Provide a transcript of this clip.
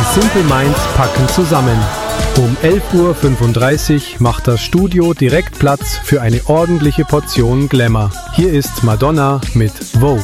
Simple Minds packen zusammen. Um 11:35 Uhr macht das Studio direkt Platz für eine ordentliche Portion Glamour. Hier ist Madonna mit Vogue.